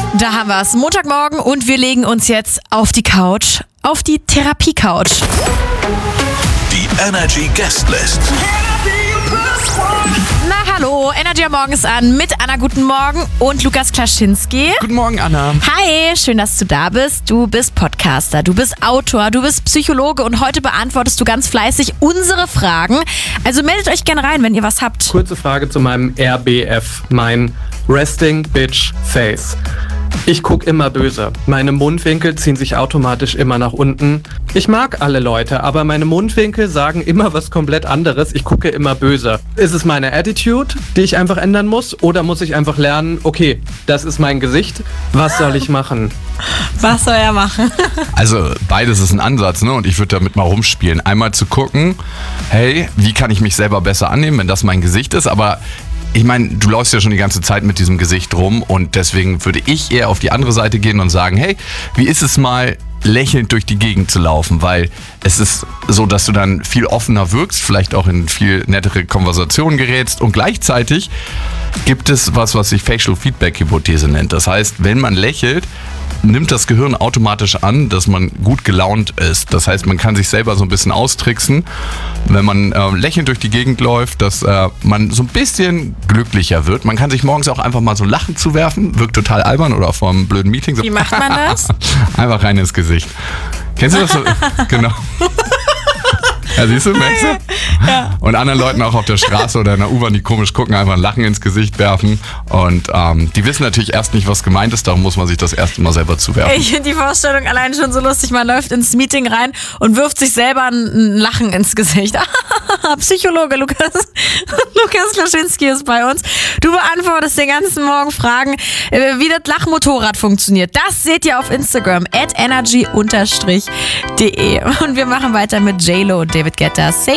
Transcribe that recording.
Da haben wir es. Montagmorgen und wir legen uns jetzt auf die Couch. Auf die Therapie-Couch. Die Energy Guestlist. Na hallo, Energy am Morgen ist an mit Anna, guten Morgen, und Lukas Klaschinski. Guten Morgen, Anna. Hi, schön, dass du da bist. Du bist Podcaster, du bist Autor, du bist Psychologe und heute beantwortest du ganz fleißig unsere Fragen. Also meldet euch gerne rein, wenn ihr was habt. Kurze Frage zu meinem RBF, mein Resting Bitch Face. Ich gucke immer böse. Meine Mundwinkel ziehen sich automatisch immer nach unten. Ich mag alle Leute, aber meine Mundwinkel sagen immer was komplett anderes. Ich gucke immer böse. Ist es meine Attitude, die ich einfach ändern muss? Oder muss ich einfach lernen, okay, das ist mein Gesicht, was soll ich machen? Was soll er machen? Also beides ist ein Ansatz, ne? Und ich würde damit mal rumspielen. Einmal zu gucken, hey, wie kann ich mich selber besser annehmen, wenn das mein Gesicht ist, aber ich meine, du läufst ja schon die ganze Zeit mit diesem Gesicht rum und deswegen würde ich eher auf die andere Seite gehen und sagen, hey, wie ist es mal lächelnd durch die Gegend zu laufen, weil es ist so, dass du dann viel offener wirkst, vielleicht auch in viel nettere Konversationen gerätst und gleichzeitig gibt es was sich Facial Feedback Hypothese nennt. Das heißt, wenn man lächelt, nimmt das Gehirn automatisch an, dass man gut gelaunt ist. Das heißt, man kann sich selber so ein bisschen austricksen, wenn man lächelnd durch die Gegend läuft, dass man so ein bisschen glücklicher wird. Man kann sich morgens auch einfach mal so ein Lachen zuwerfen, wirkt total albern oder vor einem blöden Meeting. So, wie macht man das? Einfach rein ins Gesicht. Kennst du das so? Genau. Ja, siehst du, merkst du? Ja. Und anderen Leuten auch auf der Straße oder in der U-Bahn, die komisch gucken, einfach ein Lachen ins Gesicht werfen. Und die wissen natürlich erst nicht, was gemeint ist, darum muss man sich das erst mal selber zuwerfen. Ich finde die Vorstellung allein schon so lustig. Man läuft ins Meeting rein und wirft sich selber ein Lachen ins Gesicht. Psychologe Lukas Klaschinski ist bei uns. Du beantwortest den ganzen Morgen Fragen, wie das Lachmotorrad funktioniert. Das seht ihr auf Instagram @energy_de. Und wir machen weiter mit J-Lo und David Guetta. Say